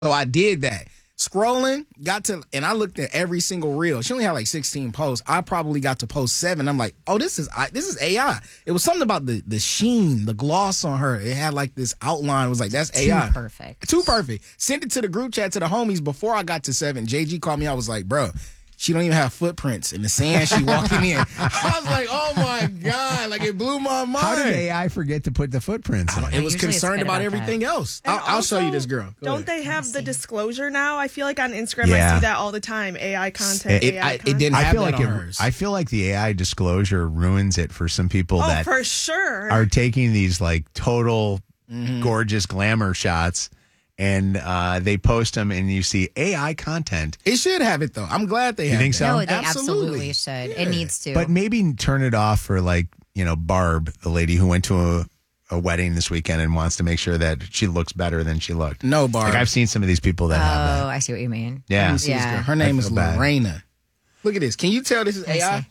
So I did that. Scrolling, and I looked at every single reel. She only had like 16 posts. I probably got to post 7. I'm like, oh, this is AI. It was something about the sheen, the gloss on her. It had like this outline. It was like, that's AI. Too perfect. Too perfect. Sent it to the group chat to the homies before I got to 7. JG called me. I was like, bro, she don't even have footprints in the sand she walking in. I was like, oh my God. Like, it blew my mind. How did AI forget to put the footprints in? It was concerned about everything else. I'll show you this girl. Don't they have the disclosure now? I feel like on Instagram I see that all the time. AI content, AI content. It didn't have that on hers. I feel like the AI disclosure ruins it for some people that for sure are taking these like total gorgeous glamour shots. And they post them, and you see AI content. It should have it, though. I'm glad they have it. You think so? No, they absolutely should. Yeah. It needs to. But maybe turn it off for, like, Barb, the lady who went to a wedding this weekend and wants to make sure that she looks better than she looked. No, Barb. Like, I've seen some of these people that have that. Oh, I see what you mean. Yeah. Her name is Lorena. Look at this. Can you tell this is AI?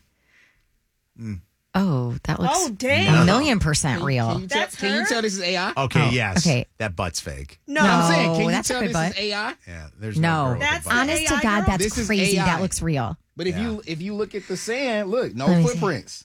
Oh, that looks dang. 1,000,000% real. Can you tell this is AI? Okay, yes. Okay. That butt's fake. No. I'm saying, can you that's tell a this good is AI? Yeah, there's No. girl with a That's butt. Honest to AI God, girl? that's This is crazy. AI. That looks real. But if you look at the sand, look, no Let me see. footprints.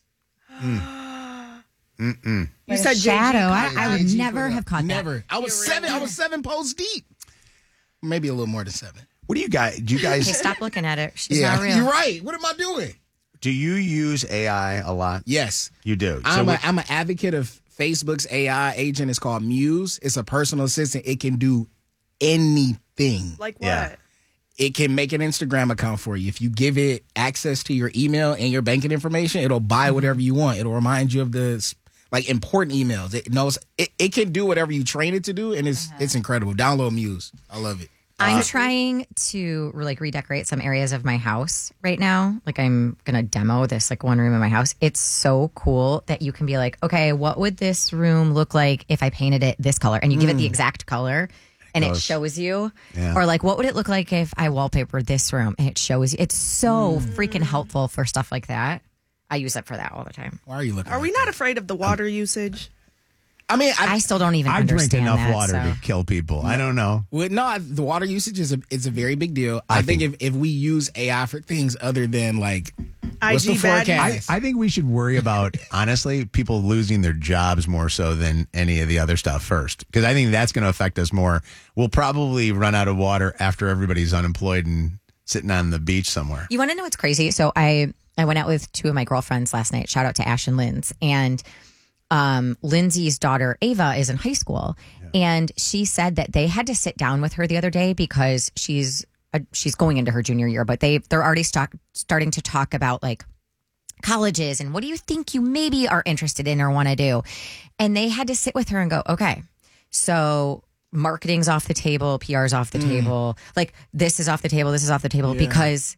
You said shadow. JG. I would JG never put it have up. caught that. Never. I was 7 posts deep. Maybe a little more than 7. What do you guys? Okay, stop looking at it. She's not real. You're right. What am I doing? Do you use AI a lot? Yes. You do. I'm an advocate of Facebook's AI agent. It's called Muse. It's a personal assistant. It can do anything. Like what? Yeah. It can make an Instagram account for you. If you give it access to your email and your banking information, it'll buy whatever you want. It'll remind you of the important emails. It knows it can do whatever you train it to do, and it's incredible. Download Muse. I love it. I'm trying to redecorate some areas of my house right now. Like I'm going to demo this one room in my house. It's so cool that you can be like, okay, what would this room look like if I painted it this color? And you give it the exact color and it shows you. Yeah. Or what would it look like if I wallpapered this room and it shows you? It's so freaking helpful for stuff like that. I use it for that all the time. Why are you looking? Are we not afraid of the water usage? I mean, I still don't even I drink understand enough that, water to kill people. I don't know. Well, no, the water usage is a very big deal. I think if we use AI for things other than what's the IG forecast? I think we should worry about, honestly, people losing their jobs more so than any of the other stuff first. Because I think that's going to affect us more. We'll probably run out of water after everybody's unemployed and sitting on the beach somewhere. You want to know what's crazy? So I went out with 2 of my girlfriends last night. Shout out to Ash and Linz. And Lindsay's daughter, Ava, is in high school. Yeah. And she said that they had to sit down with her the other day because she's going into her junior year, but they're already starting to talk about colleges and what do you think you maybe are interested in or want to do. And they had to sit with her and go, okay, so marketing's off the table, PR's off the table, this is off the table, this is off the table because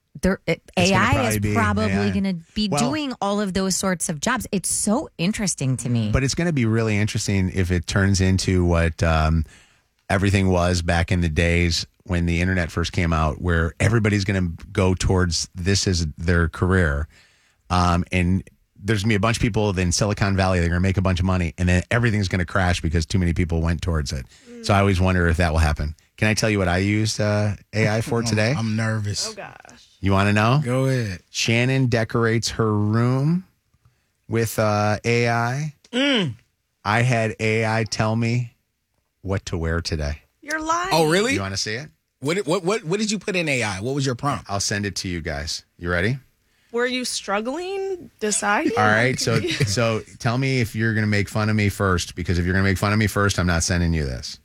AI is probably going to be doing all of those sorts of jobs. It's so interesting to me. But it's going to be really interesting if it turns into what everything was back in the days when the internet first came out, where everybody's going to go towards this as their career. And there's going to be a bunch of people in Silicon Valley that are going to make a bunch of money, and then everything's going to crash because too many people went towards it. So I always wonder if that will happen. Can I tell you what I used AI for today? I'm nervous. Oh, gosh. You want to know? Go ahead. Shannon decorates her room with AI. I had AI tell me what to wear today. You're lying. Oh, really? You want to see it? What did you put in AI? What was your prompt? I'll send it to you guys. You ready? Were you struggling deciding? All right. So tell me if you're going to make fun of me first, because if you're going to make fun of me first, I'm not sending you this.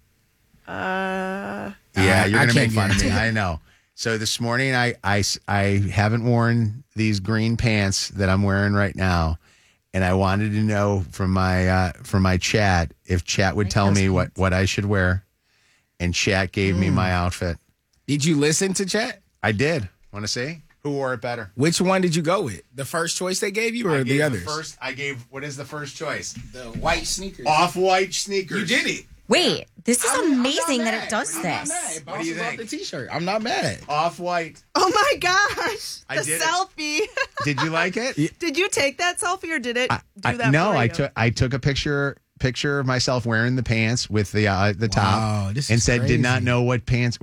Yeah, you're going to make fun of me. I know. So this morning, I haven't worn these green pants that I'm wearing right now, and I wanted to know from my chat if chat would tell me what I should wear, and chat gave me my outfit. Did you listen to chat? I did. Want to see who wore it better? Which one did you go with? The first choice they gave you, or the others? What is the first choice? The white sneakers. Off-white sneakers. You did it. Wait, this is amazing that it does I'm this. not mad. What do you think? The T-shirt. I'm not mad. Off-white. Oh, my gosh. I The did it. selfie. Did you like it? Did you take that selfie or did it do that No, for you? I took a picture picture of myself wearing the pants with the top, this and is said, crazy. did not know what pants.